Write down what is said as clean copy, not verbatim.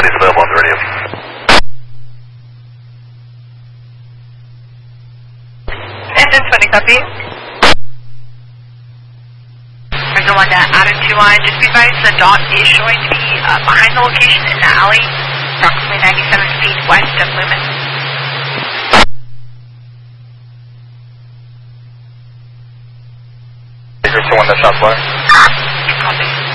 is available on the radio. Engine 20, copy. There's one attitude line. Just be advised the dot is showing to be behind the location in the alley, approximately 97 feet west of Lumen. Baker to 1, that shot flyer. Copy.